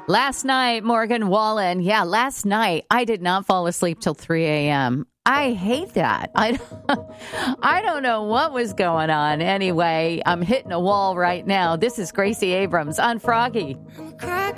Last night, Morgan Wallen. Yeah, last night, I did not fall asleep till 3 a.m. I hate that. I don't know what was going on. Anyway, I'm hitting a wall right now. This is Gracie Abrams on Froggy.